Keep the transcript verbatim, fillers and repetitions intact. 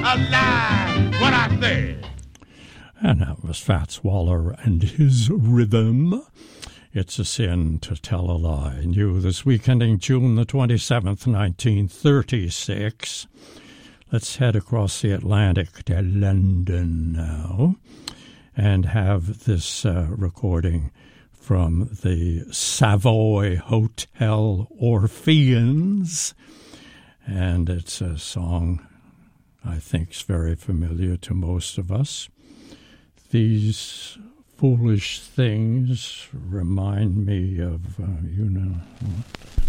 a lie what I said. And that was Fats Waller and his rhythm. It's a sin to tell a lie. New this week, ending June the twenty-seventh, nineteen thirty-six. Let's head across the Atlantic to London now and have this uh, recording from the Savoy Hotel Orpheans. And it's a song I think is very familiar to most of us. These foolish things remind me of, uh, you know...